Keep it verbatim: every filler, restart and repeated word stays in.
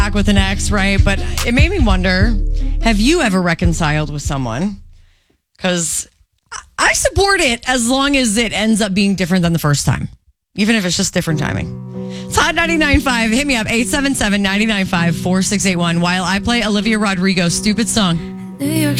back with an ex, right? But it made me wonder, have you ever reconciled with someone? Because I support it as long as it ends up being different than the first time, even if it's just different timing. It's Hot ninety-nine point five. Hit me up, eight seven seven, nine nine five, four six eight one, while I play Olivia Rodrigo's stupid song. New York